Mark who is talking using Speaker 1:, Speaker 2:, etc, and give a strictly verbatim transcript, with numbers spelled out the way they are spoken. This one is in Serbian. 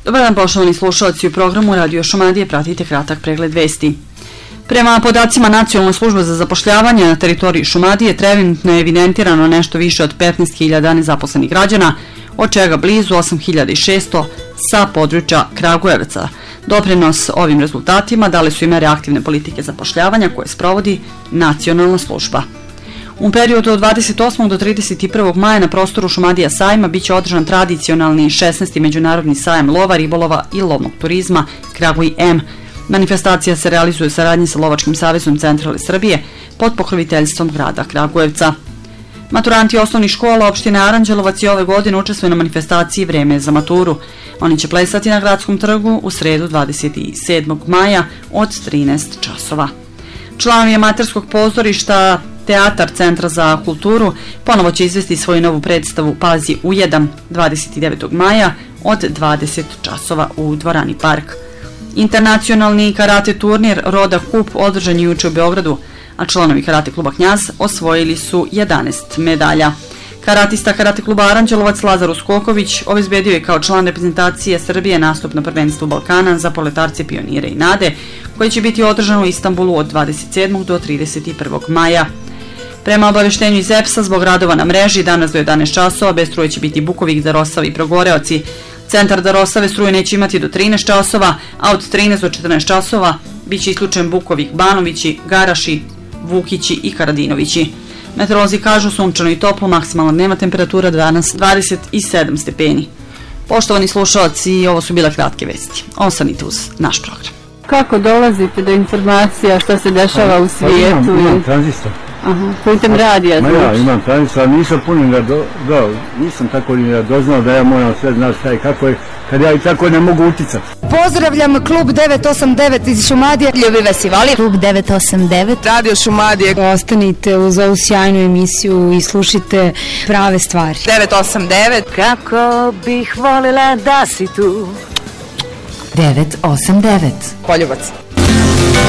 Speaker 1: Dobar dan, poštovani slušalci, u programu Radio Šumadije pratite kratak pregled vesti. Prema podacima Nacionalne službe za zapošljavanje na teritoriji Šumadije trenutno je evidentirano nešto više od petnaest hiljada nezaposlenih građana, od čega blizu osam hiljada šesto sa područja Kragujevca. Doprinos ovim rezultatima dali su i mere aktivne politike zapošljavanja koje sprovodi Nacionalna služba. U periodu od dvadeset osmog do trideset prvog maja na prostoru Šumadija sajma biće održan tradicionalni šesnaesti međunarodni sajam lova, ribolova i lovnog turizma Kraguj M. Manifestacija se realizuje u saradnji sa Lovačkim savezom Centralne Srbije pod pokroviteljstvom grada Kragujevca. Maturanti osnovnih škola opštine Aranđelovac i ove godine učestvuju na manifestaciji Vreme za maturu. Oni će plesati na Gradskom trgu u sredu dvadeset sedmog maja od trinaest časova. Članovi amaterskog pozorišta Teatar Centra za kulturu ponovo će izvesti svoju novu predstavu Pazi ujedam dvadeset devetog maja od dvadeset časova u dvorani Park. Internacionalni karate turnir Roda Kup održan je juče u Beogradu, a članovi karate kluba Knjaz osvojili su jedanaest medalja. Karatista karate kluba Aranđelovac Lazar Uskoković obezbedio je kao član reprezentacije Srbije nastup na prvenstvu Balkana za poletarce, pionire i nade, koje će biti održano u Istanbulu od dvadeset sedmog do trideset prvog maja. Prema obaveštenju iz E P S-a, zbog radova na mreži, danas do jedanaest časova bez struje će biti Bukovik, Darosav i Progoreoci. Centar Darosave struje neće imati do trinaest časova, a od trinaest do četrnaest časova biće isključen Bukovik, Banovići, Garaši, Vukići i Karadinovići. Meteorolozi kažu sunčano i toplo, maksimalna dnevna temperatura danas dvadeset sedam stepeni. Poštovani slušalci, ovo su bile kratke vesti. Ostanite uz naš program.
Speaker 2: Kako dolazite do informacija šta se dešava u svijetu?
Speaker 3: Imam, imam tranzistor.
Speaker 2: Aha, putem radija znači?
Speaker 3: Ja imam tranzistor, nisam puno ga do, do, nisam tako ni ga doznao da ja moram sve znati šta je kako je, kad ja i tako ne mogu uticati.
Speaker 4: Pozdravljam klub devet osam devet iz Šumadije. Ljubi vas i voli. Klub devet osam devet.
Speaker 5: Radio Šumadije.
Speaker 6: Ostanite uz ovu sjajnu emisiju i slušajte prave stvari.
Speaker 5: devet osam devet.
Speaker 7: Kako bih volila da si tu.
Speaker 6: devet osam devet.
Speaker 5: Poljubac.